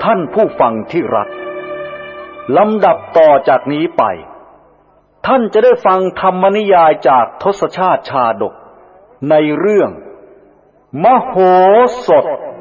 ท่านผู้ฟังที่รักลำดับต่อจากนี้ไปท่านจะได้ฟังธรรมนิยายจากทศชาติชาดกในเรื่องมโหสถ